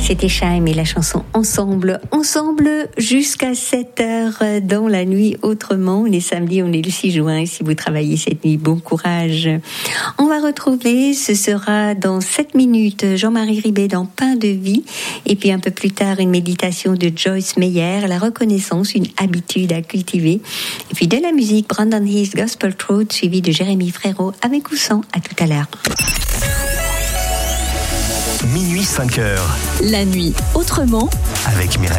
C'était Chaim et la chanson Ensemble jusqu'à 7h dans la nuit autrement. On est samedi, on est le 6 juin. Si vous travaillez cette nuit, bon courage. On va retrouver, ce sera dans 7 minutes, Jean-Marie Ribet dans Pain de vie. Et puis un peu plus tard, une méditation de Joyce Meyer, la reconnaissance, une habitude à cultiver. Et puis de la musique, Brandon Heath, Gospel Truth, suivi de Jérémy Frérot, avec ou sans. À tout à l'heure. Minuit 5h. La nuit autrement. Avec Mireille.